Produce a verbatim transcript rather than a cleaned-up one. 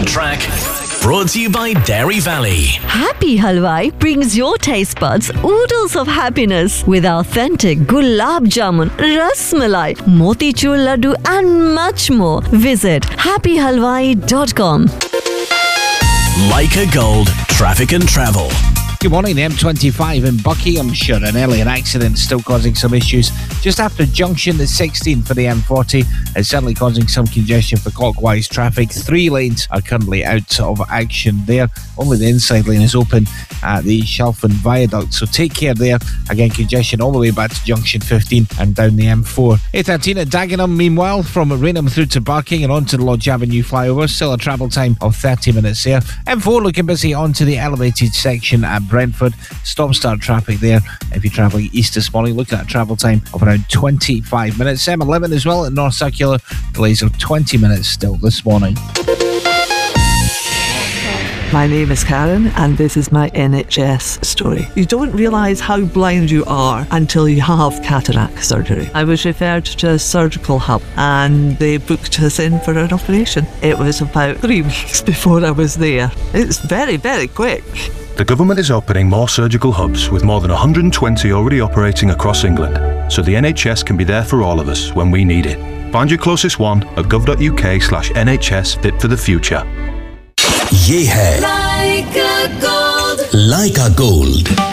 track. Brought to you by Dairy Valley. Happy Halwai brings your taste buds oodles of happiness with authentic gulab jamun, ras malai, motichur laddu and much more. Visit happy halwai dot com. Leica Gold Traffic and Travel. Good morning, the M twenty-five in Buckinghamshire. An earlier accident still causing some issues just after junction the sixteen for the M forty. It's certainly causing some congestion for clockwise traffic. Three lanes are currently out of action there. Only the inside lane is open at the Shelford Viaduct, so take care there. Again, congestion all the way back to junction fifteen and down the M four. A thirteen at Dagenham, meanwhile, from Rainham through to Barking and onto the Lodge Avenue flyover. Still a travel time of thirty minutes there. M four looking busy onto the elevated section at Brentford. Stop-start traffic there if you're travelling east this morning. Look at a travel time of around twenty-five minutes. M eleven as well at North Circular. Delays of twenty minutes still this morning. My name is Karen and this is my N H S story. You don't realise how blind you are until you have cataract surgery. I was referred to a surgical hub and they booked us in for an operation. It was about three weeks before I was there. It's very, very quick. The government is opening more surgical hubs with more than one hundred twenty already operating across England, so the N H S can be there for all of us when we need it. Find your closest one at gov.uk slash NHS Fit for the Future. Ye hai Leica Gold. Leica Gold.